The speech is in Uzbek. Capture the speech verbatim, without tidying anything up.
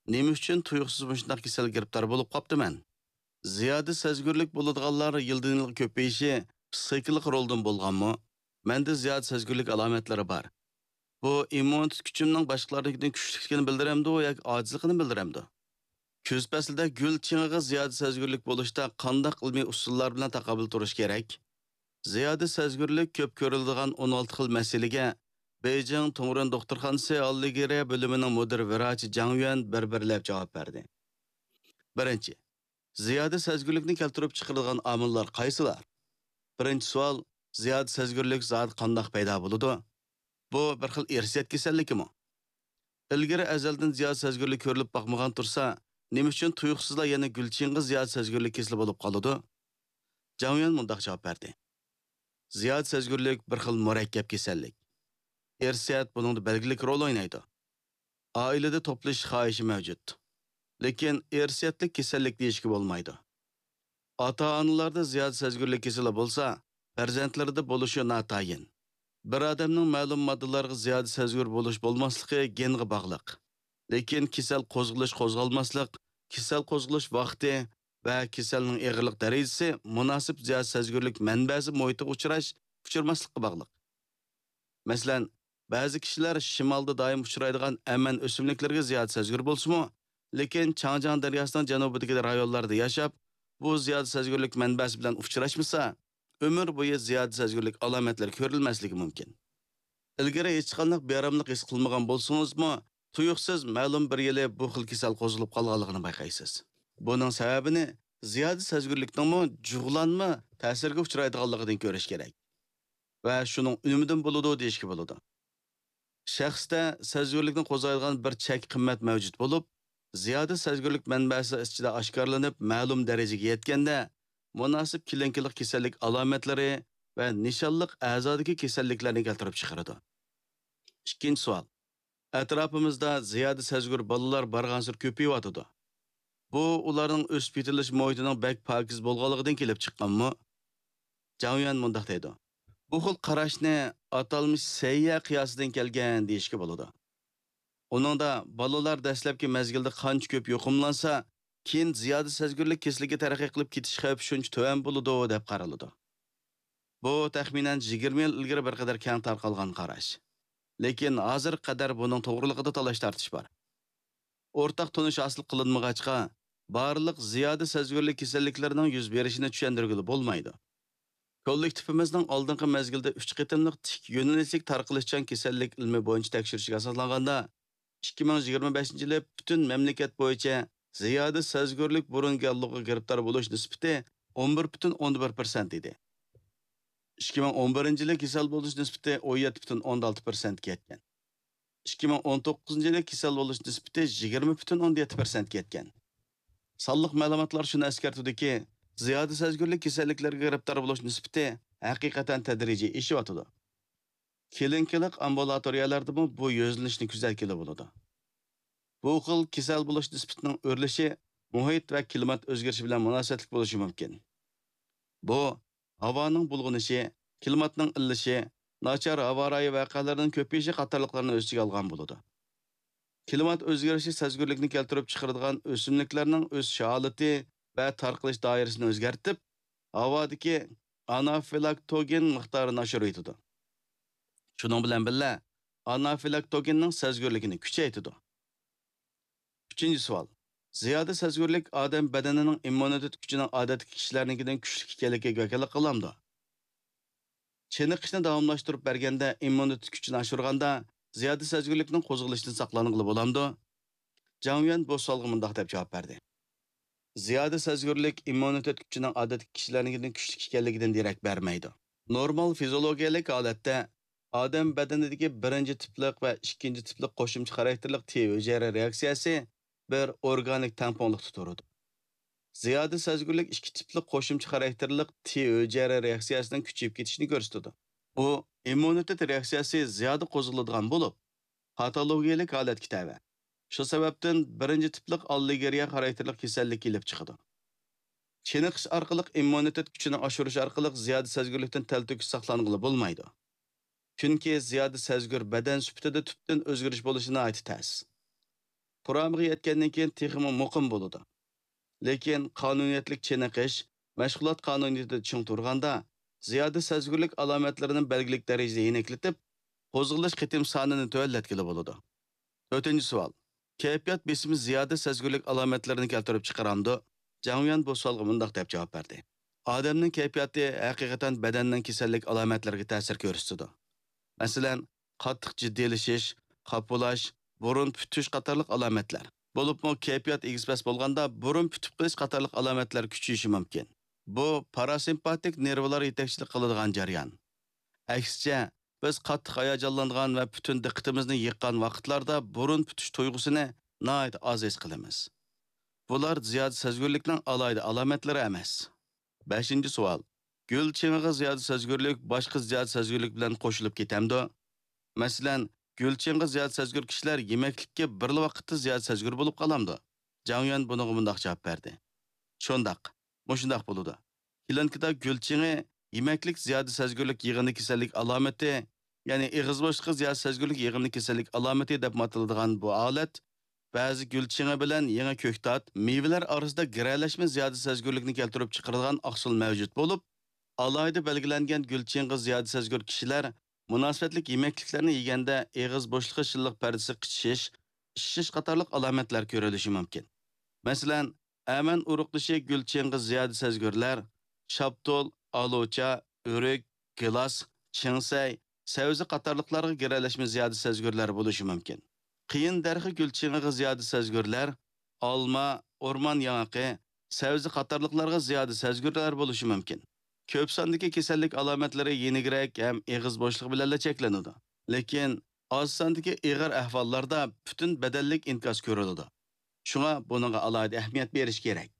Nima uchun tuyuqsiz shunday kasal giribtor bo'lib qoptiman? Ziyoda sezgurlik bo'ladiganlar yildan yilga ko'payishi psixikalik roldan bo'lganmi? Menda ziyoda sezgurlik alomatlari bor. Bu immun kuchimning boshqalardagidan kuchliligini bildiramdi yoki ojizligini bildiramdi? Kuz faslida gul ching'iga ziyoda sezgurlik bo'lishda qanday ilmiy usullar bilan taqobil turish kerak? Ziyoda sezgurlik ko'p ko'riladigan o'n olti xil masalaga Beijing Tongren doktorxonasi Alligeriya bo'limining mudir virachi Jang Yuan bir-birlab javob berdi. Birinchi, ziyoda sezgurlikni keltirib chiqarilgan omillar qaysilar? Birinchi savol, ziyoda sezgurlik zot qanday paydo bo'ladi? Bu bir xil irsiyat kasalligimi? Ilgari azaldan ziyoda sezgurlik ko'rilib boqmagan tursa, nima uchun tuyuqsizlar yana gulchinga ziyoda sezgurlik kasali bo'lib qoladi? Jang Yuan mundaq javob berdi. Ziyoda sezgurlik bir xil murakkab kasallik. Irsiyat buningda belgilik rol o'ynaydi. Oilada to'plash xohishi mavjud. Lekin irsiyatlik kasallik deyishga bo'lmaydi. Ota-onalarda ziyoda sezgurlik kasali bo'lsa, farzandlarida bo'lishi notayin. Bir odamning ma'lum moddalarga ziyoda sezgur bo'lish bo'lmasligi genga bog'liq. Lekin kasal qo'zg'alish qo'zg'almaslik, kasal qo'zg'alish vaqti va kasalning og'irlik darajasi munosib ziyoda sezgurlik manbasi muhitiga uchrash, uchirmaslikka bog'liq. Masalan, ba'zi kishilar shimolda doim uchraydigan aman o'simliklarga ziyoda sezgur bo'lsa-mu, lekin Changjiang daryosining janubidagi rayonlarda yashab, bu ziyoda sezgurlik manbasi bilan uchrashmasa, umr bo'yi ziyoda sezgurlik alomatlari ko'rilmasligi mumkin. Ilgari hech qanday beramlik his qilmagan bo'lsangiz-mu, tuyuqsiz ma'lum bir yili bu xil kasal qo'zg'alib qolganligini bayqaysiz. Buning sababini ziyoda sezgurlikning jug'lanma ta'sirga uchraydiganligidan ko'rish kerak. Va shuning unumidan bo'ladi deyishga bo'ladi. Shaxsda sezgurlikni qo'zg'aydigan bir chek qimmat mavjud bo'lib, ziyoda sezgurlik manbasi ichida oshkorlanib ma'lum darajaga yetganda, munosib kilinkilik kasallik alomatlari va nishonliq a'zodagi kasalliklarni keltirib chiqaradi. Ikkinchi savol. Atrofimizda ziyoda sezgur bolalar barg'ansir ko'payotdi. Bu ularning o'sib yetilish muhitining bak pokiz bo'lganligidan kelib chiqqanmi? Jang Yuan mundaq deydi. Bu xil qarashni atalmış sayya qiyosidan kelgan deyishga bo'ladi. Uningda bolalar dastlabki mezgilda qancha ko'p yo'qimlansa, keyin ziyoda sezgurlik kasalligi taraqqiy qilib ketish xavfi shuncha to'van bo'ladi deb qaraladi. Bu taxminan yigirma yil ilgari bir qadar keng tarqalgan qarash. Lekin hozir qadar buning to'g'riligida talash tartish bor. O'rtaq tonish hosil qilinmag'achqa, barliq ziyoda sezgurlik kasalliklarining yuz berishini tushuntirgili bo'lmaydi. Kollektivimizning oldingi mezgilda uch qitimliq tik yo'nalishlik tarqalishchan kasallik ilmi bo'yicha tekshirishga asoslanganda ikki ming yigirma beshinchi yili butun mamlakat bo'yicha ziyoda sezgurlik burunganligiga giribtor bo'lish nisbati o'n bir butun o'n bir persent edi. ikki ming o'n birinchi yili kasal bo'lish nisbati o'n yetti butun o'n olti persent ga yetgan. ikki ming o'n to'qqizinchi yili kasal bo'lish nisbati yigirma butun o'n yetti persent ga yetgan. Sonliq ma'lumotlar shuni eskartudiki, ziyoda sezgurlik kasalliklarga giribtor bo'lish nisbati haqiqatan tadrijiy eshyapti. Kelinkilik ambulatoriyalarda bu yozilishni kuzatgili bo'ladi. Bu xil kasal bo'lish nisbatining o'rlishi muhit va klimat o'zgarishi bilan munosabatli bo'lishi mumkin. Bu havoning bulg'unishi, klimatning illishi, nachar havo rayi voqealarining ko'payishi qatorliqlarni o'z ichiga olgan bo'ladi. Klimat o'zgarishi sezgurlikni keltirib chiqaradigan o'simliklarning o'sish holati va tarqalish doirasini o'zgartib, havodagi anafilaktogen miqdorini oshiradi. Shuning bilan birga anafilaktogenning sezgurligini kuchaytiradi. Uchinchi savol. Ziyoda sezgurlik odam badanining immunitet kuchining odatdagi kishilarnikidan kuchli ekanligiga vakolat qilamdi. Chiniqishni davomlashtirib berganda immunitet kuchini oshirganda ziyoda sezgurlikning qo'zg'alishini saqlanig'ili bo'lamdi. Jang Yuan bu savolga mundaq deb javob berdi. Ziyoda sezgurlik immunitet kuchining odatdagi kishilarnikidan kuchli ekanligidan derak bermaydi. Normal fiziologiyalik holatda odam badanidagi birinchi tiplik va ikkinchi tiplik qo'shimcha xarakterlik T hujayra reaksiyasi bir organik tamponlikda turadi. Ziyoda sezgurlik ikki tiplik qo'shimcha xarakterlik T hujayra reaksiyasining kuchayib ketishini ko'rsatadi. Bu immunitet reaksiyasi ziyoda qo'zg'aladigan bo'lib, patologiyalik holatga tava. Shu sababdan birinchi tiplik alligeriya xarakterlik kasallik kelib chiqadi. Chiniqish orqali immunitet kuchini oshirish orqali ziyoda sezgurlikdan talto'kis saqlanig'ili bo'lmaydi. Chunki ziyoda sezgur badan sifatida tubdan o'zgarish bo'lishini aytib tas. Quramıga yetgandan keyin texmi muqim bo'ladi. Lekin qonuniyatlik chiniqish, mashg'ulot qonuniyatida ching turganda, ziyoda sezgirlik alomatlarini belgilik darajada yeniklitib, qo'zg'alish qitim sonini tuvallatkili bo'ladi. to'rtinchi savol. Kayfiyat besimi ziyoda sezgirlik alomatlarini keltirib chiqaramdi? Jangyan bu savolga mundaq deb javob berdi. Odamning kayfiyati haqiqatan badanning kasallik alomatlariga ta'sir ko'rsatadi. Masalan, qattiq jiddiylashish, qapulash, burun putish qatorliq alomatlar. Bo'libmi kayfiyat egizpas bo'lganda burun putib qilish qatorliq alomatlar kuchayishi mumkin. Bu parasimpatik nervlar yetakchilik qiladigan jarayon. Aksicha, biz qattiq hayajonlangan va butun diqqatimizni yiqqan vaqtlarda burun putish tuyg'usini nihoyat oz his qilamiz. Bular ziyoda sezgirlikning alayda alomatlari emas. beshinchi savol. Gul chimiga ziyoda sezgirlik boshqa ziyoda sezgirlik bilan qo'shilib ketamdi? Masalan, gul chimiga ziyoda sezgir kishilar yemaklikka bir vaqtda ziyoda sezgir bo'lib qolamdi. Jangyan bunga mundaq javob berdi. Shundaq, mushundaq bo'ladi. Kilinkida gul chimi yemaklik ziyoda sezgirlik yig'ini kasallik alomati, ya'ni ig'iz bo'shliqi ziyoda sezgirlik yig'ini kasallik alomati deb ataladigan bu holat ba'zi gulchini bilan yangi ko'ktat, mevalar orasida giralashma ziyoda sezgirlikni keltirib chiqaradigan oqsil mavjud bo'lib, alohida belgilangan gulchinga ziyoda sezgir kishilar munosabatlik yemekliklarni yeganda eg'iz bo'shlig'i shilliq pardasi qichish, shishish qatorliq alomatlar ko'rilishi mumkin. Masalan, aman uruqlishi gulchinga ziyoda sezgirlar, shaptol, alocha, o'rik, gilos, chingsay, savzi qatorliqlarga giralashma ziyoda sezgirlar bo'lishi mumkin. Qiyin darxi gulchiniga ziyoda sezgirlar, olma, o'rmon yong'oqi, savzi qatorliqlarga ziyoda sezgirlar bo'lishi mumkin. Ko'p sondagi kasallik alomatlari yengilroq ham eg'iz bo'shlig'i bilan cheklanadi. Lekin oz sondagi og'ir ahvollarda butun badanlik inkas ko'riladi. Shunga buningga alohida ahamiyat berish kerak.